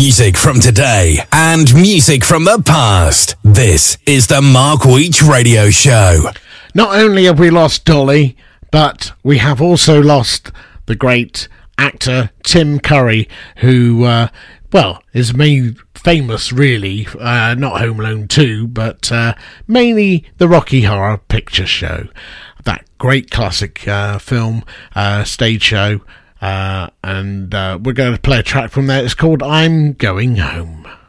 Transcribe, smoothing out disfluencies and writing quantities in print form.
music from today and music from the past. This is the Mark Weech Radio Show. Not only have we lost Dolly, but we have also lost the great actor Tim Curry, who, is made famous really, not Home Alone 2, but mainly the Rocky Horror Picture Show. That great classic film, stage show, and we're going to play a track from there. It's called I'm Going Home.